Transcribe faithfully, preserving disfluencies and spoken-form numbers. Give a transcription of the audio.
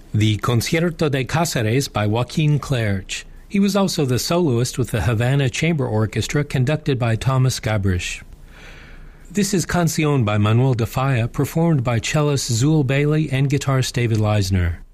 The Concierto de Cáceres by Joaquin Clerch. He was also the soloist with the Havana Chamber Orchestra conducted by Thomas Gabrish. This is Canción by Manuel de Falla, performed by cellist Zul Bailey and guitarist David Leisner.